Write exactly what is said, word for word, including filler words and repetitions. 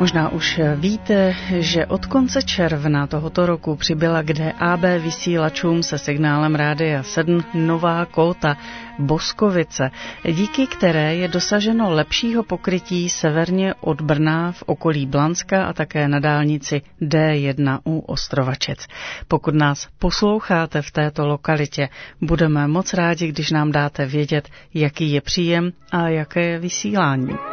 Možná už víte, že od konce června tohoto roku přibyla k D A B vysílačům se signálem Rádia sedm nová kóta Boskovice, díky které je dosaženo lepšího pokrytí severně od Brna v okolí Blanska a také na dálnici D jedna u Ostrovačec. Pokud nás posloucháte v této lokalitě, budeme moc rádi, když nám dáte vědět, jaký je příjem a jaké je vysílání.